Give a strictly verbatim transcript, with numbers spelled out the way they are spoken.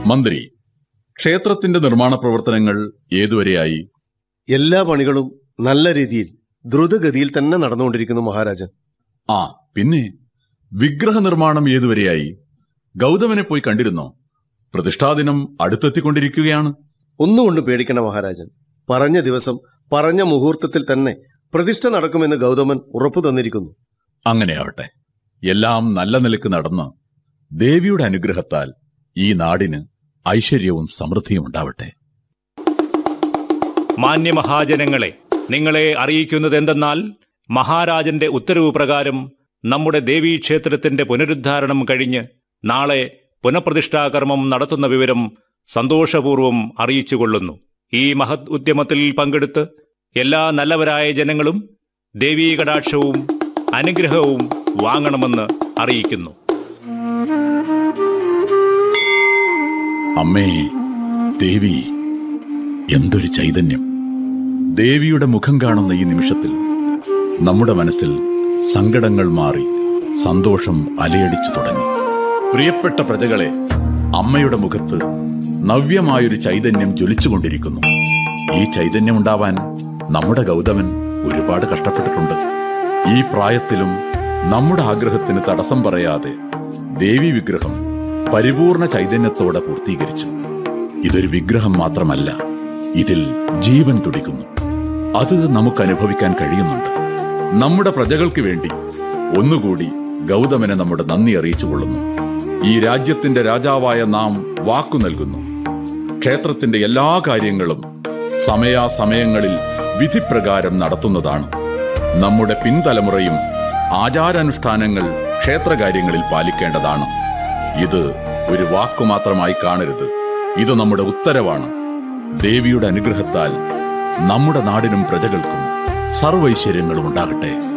മന്ത്രി, ക്ഷേത്രത്തിന്റെ നിർമ്മാണ പ്രവർത്തനങ്ങൾ ഏതുവരെയായി? എല്ലാ പണികളും നല്ല രീതിയിൽ ദ്രുതഗതിയിൽ തന്നെ നടന്നുകൊണ്ടിരിക്കുന്നു മഹാരാജൻ. ആ പിന്നെ വിഗ്രഹ നിർമ്മാണം ഏതുവരെയായി? ഗൗതമനെ പോയി കണ്ടിരുന്നോ? പ്രതിഷ്ഠാദിനം അടുത്തെത്തിക്കൊണ്ടിരിക്കുകയാണ്. ഒന്നുകൊണ്ട് പേടിക്കണ മഹാരാജൻ. പറഞ്ഞ ദിവസം പറഞ്ഞ മുഹൂർത്തത്തിൽ തന്നെ പ്രതിഷ്ഠ നടക്കുമെന്ന് ഗൗതമൻ ഉറപ്പു തന്നിരിക്കുന്നു. അങ്ങനെയാവട്ടെ. എല്ലാം നല്ല നിലക്ക് നടന്ന് ദേവിയുടെ അനുഗ്രഹത്താൽ ഈ നാടിന് ഐശ്വര്യവും സമൃദ്ധിയും ഉണ്ടാവട്ടെ. മാന്യമഹാജനങ്ങളെ, നിങ്ങളെ അറിയിക്കുന്നത് എന്തെന്നാൽ, മഹാരാജന്റെ ഉത്തരവ് പ്രകാരം നമ്മുടെ ദേവീക്ഷേത്രത്തിന്റെ പുനരുദ്ധാരണം കഴിഞ്ഞ് നാളെ പുനഃപ്രതിഷ്ഠാകർമ്മം നടത്തുന്ന വിവരം സന്തോഷപൂർവ്വം അറിയിച്ചുകൊള്ളുന്നു. ഈ മഹത് ഉദ്യമത്തിൽ പങ്കെടുത്ത് എല്ലാ നല്ലവരായ ജനങ്ങളും ദേവീ കടാക്ഷവും അനുഗ്രഹവും വാങ്ങണമെന്ന് അറിയിക്കുന്നു. അമ്മേ ദേവി, എന്തൊരു ചൈതന്യം! ദേവിയുടെ മുഖം കാണുന്ന ഈ നിമിഷത്തിൽ നമ്മുടെ മനസ്സിൽ സങ്കടങ്ങൾ മാറി സന്തോഷം അലയടിച്ചു തുടങ്ങി. പ്രിയപ്പെട്ട പ്രജകളെ, അമ്മയുടെ മുഖത്ത് നവ്യമായൊരു ചൈതന്യം ജ്വലിച്ചുകൊണ്ടിരിക്കുന്നു. ഈ ചൈതന്യം ഉണ്ടാവാൻ നമ്മുടെ ഗൗതമൻ ഒരുപാട് കഷ്ടപ്പെട്ടിട്ടുണ്ട്. ഈ പ്രായത്തിലും നമ്മുടെ ആഗ്രഹത്തിന് തടസ്സം പറയാതെ ദേവി വിഗ്രഹം പരിപൂർണ ചൈതന്യത്തോടെ പൂർത്തീകരിച്ചു. ഇതൊരു വിഗ്രഹം മാത്രമല്ല, ഇതിൽ ജീവൻ തുടിക്കുന്നു. അത് നമുക്ക് അനുഭവിക്കാൻ കഴിയുന്നുണ്ട്. നമ്മുടെ പ്രജകൾക്ക് വേണ്ടി ഒന്നുകൂടി ഗൗതമനെ നമ്മുടെ നന്ദി അറിയിച്ചുകൊള്ളുന്നു. ഈ രാജ്യത്തിന്റെ രാജാവായ നാം വാക്കു നൽകുന്നു. ക്ഷേത്രത്തിന്റെ എല്ലാ കാര്യങ്ങളും സമയാസമയങ്ങളിൽ വിധിപ്രകാരം നടത്തുന്നതാണ്. നമ്മുടെ പിൻതലമുറയും ആചാരാനുഷ്ഠാനങ്ങൾ ക്ഷേത്രകാര്യങ്ങളിൽ പാലിക്കേണ്ടതാണ്. ഇത് ഒരു വാക്കു മാത്രമായി കാണരുത്. ഇത് നമ്മുടെ ഉത്തരവാണ്. ദേവിയുടെ അനുഗ്രഹത്താൽ നമ്മുടെ നാടിനും പ്രജകൾക്കും സർവൈശ്വര്യങ്ങളും ഉണ്ടാകട്ടെ.